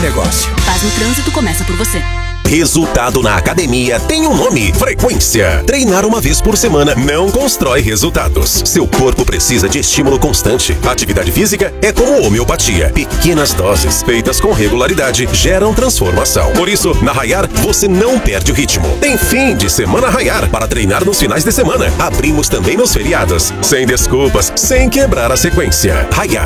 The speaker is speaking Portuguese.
negócio. Paz no trânsito começa por você. Resultado na academia tem um nome: frequência. Treinar uma vez por semana não constrói resultados. Seu corpo precisa de estímulo constante. Atividade física é como homeopatia. Pequenas doses, feitas com regularidade, geram transformação. Por isso, na Rayar, você não perde o ritmo. Tem fim de semana Rayar para treinar nos finais de semana. Abrimos também nos feriados. Sem desculpas, sem quebrar a sequência. Rayar.